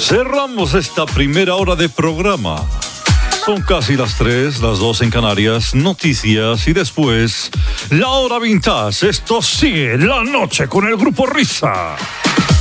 Cerramos esta primera hora de programa. Son casi las 3, las 2 en Canarias, noticias y después la hora vintage. Esto sigue la noche con el Grupo Risa.